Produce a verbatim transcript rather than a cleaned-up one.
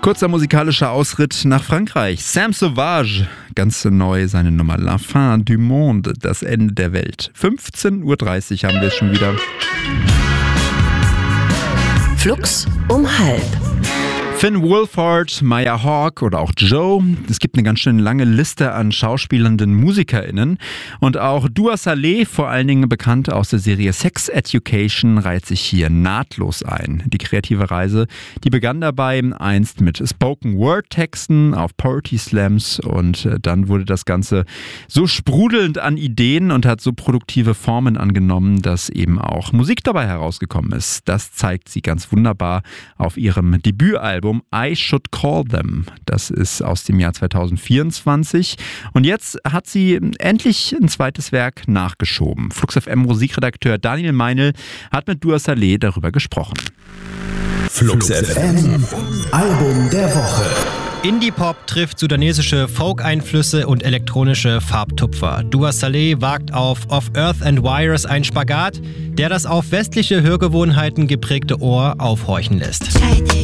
Kurzer musikalischer Ausritt nach Frankreich. Sam Sauvage, ganz neu seine Nummer La Fin du Monde, das Ende der Welt. fünfzehn Uhr dreißig haben wir es schon wieder. Flux um halb. Finn Wolfhard, Maya Hawke oder auch Joe. Es gibt eine ganz schön lange Liste an schauspielenden MusikerInnen. Und auch Dua Saleh, vor allen Dingen bekannt aus der Serie Sex Education, reiht sich hier nahtlos ein. Die kreative Reise, die begann dabei einst mit Spoken-Word-Texten auf Poetry Slams und dann wurde das Ganze so sprudelnd an Ideen und hat so produktive Formen angenommen, dass eben auch Musik dabei herausgekommen ist. Das zeigt sie ganz wunderbar auf ihrem Debütalbum I Should Call Them. Das ist aus dem Jahr zwanzig vierundzwanzig. Und jetzt hat sie endlich ein zweites Werk nachgeschoben. Flux F M Musikredakteur Daniel Meinl hat mit Dua Saleh darüber gesprochen. Flux F M Album der Woche. Indie-Pop trifft sudanesische Folk-Einflüsse und elektronische Farbtupfer. Dua Saleh wagt auf Of Earth and Wires einen Spagat, der das auf westliche Hörgewohnheiten geprägte Ohr aufhorchen lässt.